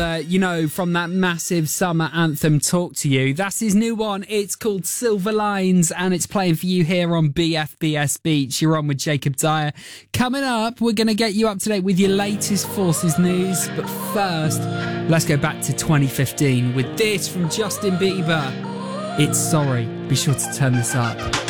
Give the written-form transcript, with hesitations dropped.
from that massive summer anthem, Talk to You. That's his new one. It's called Silver Lines, and it's playing for you here on BFBS Beach. You're on with Jacob Dyer. Coming up, we're going to get you up to date with your latest Forces news. But first, let's go back to 2015 with this from Justin Bieber. It's Sorry. Be sure to turn this up.